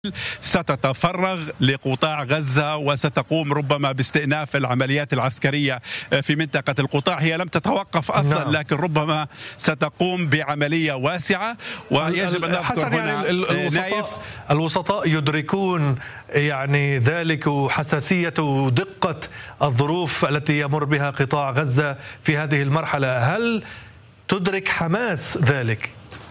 ستتفرغ لقطاع غزة وستقوم ربما باستئناف العمليات العسكرية في منطقة القطاع. هي لم تتوقف أصلا، لكن ربما ستقوم بعملية واسعة. ويجب أن نذكر هنا الوسطاء يدركون يعني ذلك وحساسية ودقة الظروف التي يمر بها قطاع غزة في هذه المرحلة. هل تدرك حماس ذلك؟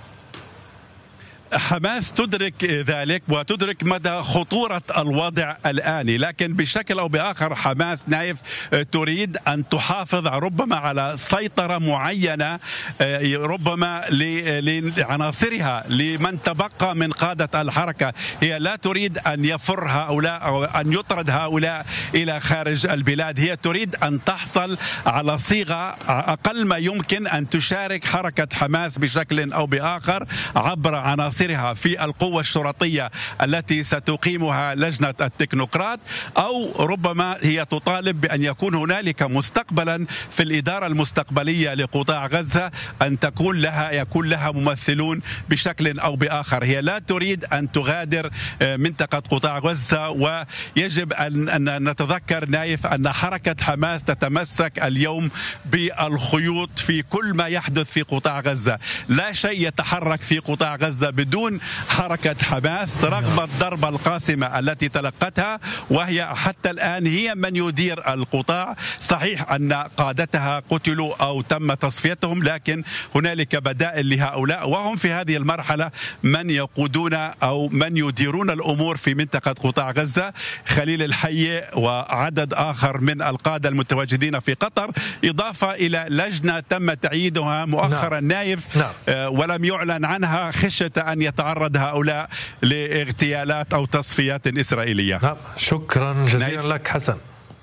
حماس تدرك ذلك وتدرك مدى خطورة الوضع الآني، لكن بشكل أو بآخر حماس نايف تريد أن تحافظ ربما على سيطرة معينة ربما لعناصرها، لمن تبقى من قادة الحركة. هي لا تريد أن يفر هؤلاء أو أن يطرد هؤلاء إلى خارج البلاد. هي تريد أن تحصل على صيغة أقل ما يمكن أن تشارك حركة حماس بشكل أو بآخر عبر عناصر في القوة الشرطية التي ستقيمها لجنة التكنوقراط، أو ربما هي تطالب بأن يكون هنالك مستقبلا في الإدارة المستقبلية لقطاع غزة أن يكون لها ممثلون بشكل أو بآخر. هي لا تريد أن تغادر منطقة قطاع غزة. ويجب أن نتذكر نايف أن حركة حماس تتمسك اليوم بالخيوط في كل ما يحدث في قطاع غزة. لا شيء يتحرك في قطاع غزة بدون حركة حماس، رغم الضربة القاسمة التي تلقتها، وهي حتى الآن هي من يدير القطاع. صحيح أن قادتها قتلوا أو تم تصفيتهم، لكن هنالك بدائل لهؤلاء، وهم في هذه المرحلة من يقودون أو من يديرون الأمور في منطقة قطاع غزة. خليل الحي وعدد آخر من القادة المتواجدين في قطر، إضافة إلى لجنة تم تعييدها مؤخرا نايف ولم يعلن عنها خشية أن يتعرض هؤلاء لاغتيالات أو تصفيات إسرائيلية. شكرا جزيلا لك حسن.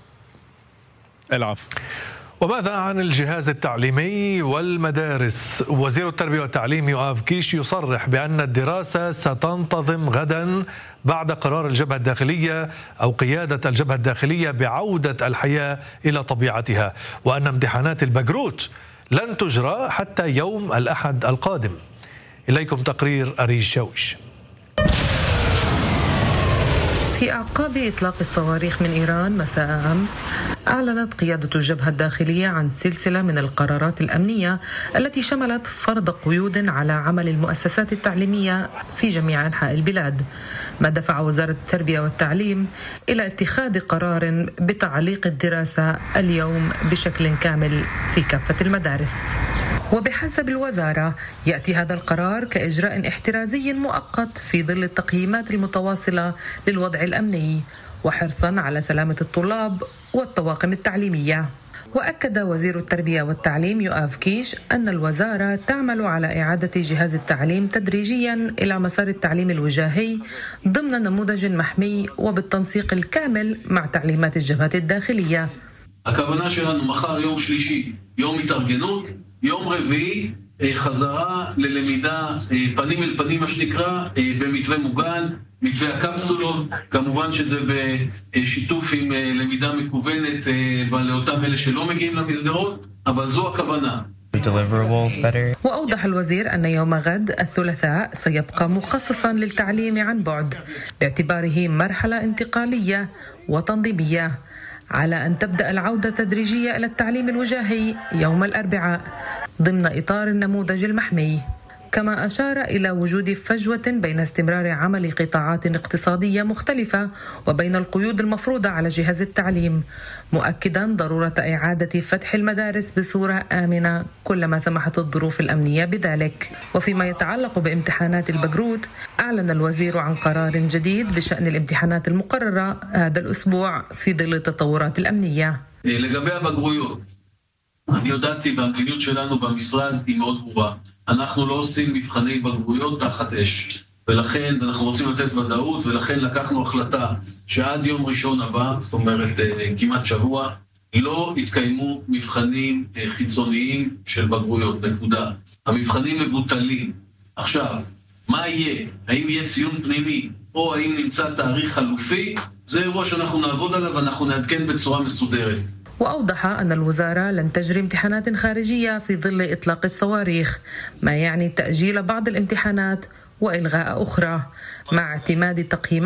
العفو. وماذا عن الجهاز التعليمي والمدارس؟ وزير التربية والتعليم يؤاف كيش يصرح بأن الدراسة ستنتظم غدا بعد قرار الجبهة الداخلية أو قيادة الجبهة الداخلية بعودة الحياة إلى طبيعتها، وأن امتحانات البكالوريوس لن تجرى حتى يوم الأحد القادم. إليكم تقرير أريج شويش. في أعقاب إطلاق الصواريخ من إيران مساء أمس، أعلنت قيادة الجبهة الداخلية عن سلسلة من القرارات الأمنية التي شملت فرض قيود على عمل المؤسسات التعليمية في جميع أنحاء البلاد، ما دفع وزارة التربية والتعليم إلى اتخاذ قرار بتعليق الدراسة اليوم بشكل كامل في كافة المدارس. وبحسب الوزارة يأتي هذا القرار كإجراء احترازي مؤقت في ظل التقييمات المتواصلة للوضع الأمني وحرصا على سلامة الطلاب والطواقم التعليمية. وأكد وزير التربية والتعليم يؤاف كيش أن الوزارة تعمل على إعادة جهاز التعليم تدريجيا إلى مسار التعليم الوجاهي ضمن نموذج محمي وبالتنسيق الكامل مع تعليمات الجبهة الداخلية. הכוונה שלנו מחר יום שלישי, יום התארגנות, יום רביעי חזרה ללמידה פנים אל פנים מה שנקרא במתווה מוגן, מתווה הקפסולות, כמובן שזה בשיתוף עם למידה מקוונת לאותם אלה שלא מגיעים למסגרות, אבל זו הכוונה. وأوضح الوزير أن يوم غد الثلاثاء سيبقى مخصصا للتعليم عن بعد باعتباره مرحلة انتقالية وتنظيمية، على أن تبدأ العودة تدريجية إلى التعليم الوجاهي يوم الأربعاء ضمن إطار النموذج المحمي. كما أشار إلى وجود فجوة بين استمرار عمل قطاعات اقتصادية مختلفة وبين القيود المفروضة على جهاز التعليم، مؤكدا ضرورة إعادة فتح المدارس بصورة آمنة كلما سمحت الظروف الأمنية بذلك. وفيما يتعلق بامتحانات البكالوريوس، أعلن الوزير عن قرار جديد بشأن الامتحانات المقررة هذا الأسبوع في ظل التطورات الأمنية. לגבי הבגרויות, אני יודעתי והמדיניות שלנו במשרד היא מאוד ברורה. אנחנו לא עושים מבחני בגרויות תחת אש, ולכן אנחנו רוצים לתת ודאות, ולכן לקחנו החלטה שעד יום ראשון הבא, זאת אומרת כמעט שבוע, לא יתקיימו מבחנים חיצוניים של בגרויות, נקודה. המבחנים מבוטלים. עכשיו, מה יהיה? האם יהיה ציון פנימי, או האם נמצא תאריך חלופי? זה אירוע שאנחנו נעבוד עליו ואנחנו נעדכן בצורה מסודרת. وأوضح أن الوزارة لن تجري امتحانات خارجية في ظل إطلاق الصواريخ، ما يعني تأجيل بعض الامتحانات وإلغاء أخرى، مع اعتماد تقييمات